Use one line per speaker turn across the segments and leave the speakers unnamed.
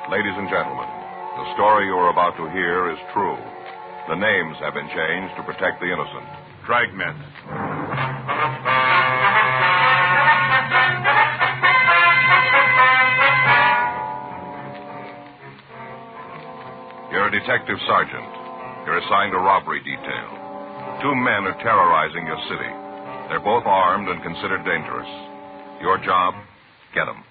Ladies and gentlemen, the story you are about to hear is true. The names have been changed to protect the innocent.
Dragnet.
You're a detective sergeant. You're assigned a robbery detail. 2 men are terrorizing your city. They're both armed and considered dangerous. Your job, get them.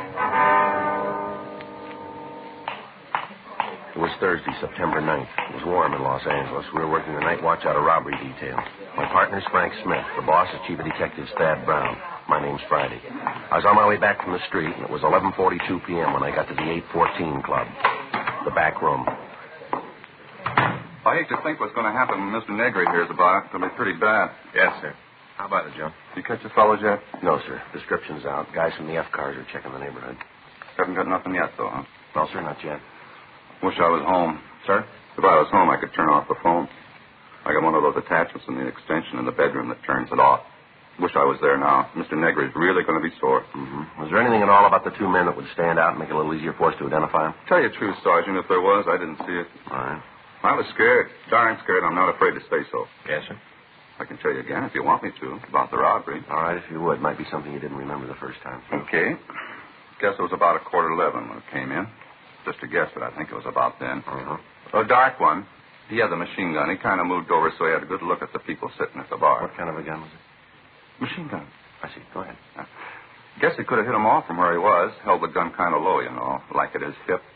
It was Thursday, September 9th. It was warm in Los Angeles. We were working the night watch out of robbery detail. My partner's Frank Smith. The boss is Chief of Detectives Thad Brown. My name's Friday. I was on my way back from the street, and it was 11:42 p.m. when I got to the 814 Club, the back room.
I hate to think what's going to happen when Mr. Negri hears about it. It'll be pretty bad.
Yes, sir. How about it, Joe?
You catch the fellows yet?
No, sir. Description's out. Guys from the F cars are checking the neighborhood.
Haven't got nothing yet, though, huh?
No, sir, not yet.
Wish I was home.
Sir?
If I was home, I could turn off the phone. I got one of those attachments in the extension in the bedroom that turns it off. Wish I was there now. Mr. Negri's really going to be sore.
Mm-hmm. Was there anything at all about the 2 men that would stand out and make it a little easier for us to identify them?
Tell you the truth, Sergeant, if there was, I didn't see it.
All right.
I was scared. Darn scared. I'm not afraid to say so.
Yes, sir.
I can tell you again if you want me to about the robbery.
All right, if you would. Might be something you didn't remember the first time.
Okay. Guess it was about 11:15 when it came in. Just a guess, but I think it was about then.
Uh-huh.
A dark one. He had the machine gun. He kind of moved over so he had a good look at the people sitting at the bar.
What kind of a gun was it?
Machine gun.
I see. Go ahead.
Guess he could have hit him off from where he was. Held the gun kind of low, like at his hip.